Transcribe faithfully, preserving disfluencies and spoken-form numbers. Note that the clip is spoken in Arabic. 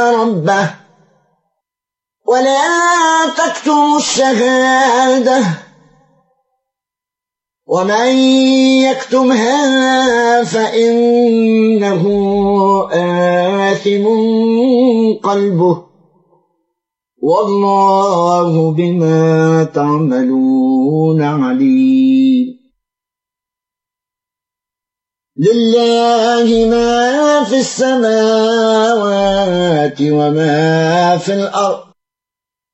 ربه ولا تكتموا الشهادة ومن يكتمها فإنه آثم قلبه والله بما تعملون عليم. لله ما في السماوات وما في الأرض